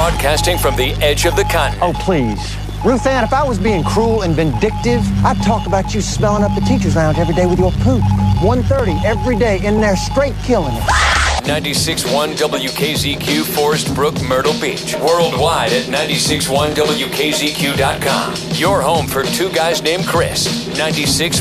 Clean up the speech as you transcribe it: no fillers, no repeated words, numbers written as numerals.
Broadcasting from the edge of the continent. Oh, please. Ruth Ann, if I was being cruel and vindictive, I'd talk about you smelling up the teacher's lounge every day with your poop. 1:30 every day in there straight killing it. 96.1 WKZQ, Forest Brook, Myrtle Beach. Worldwide at 96.1WKZQ.com. Your home for two guys named Chris. 96.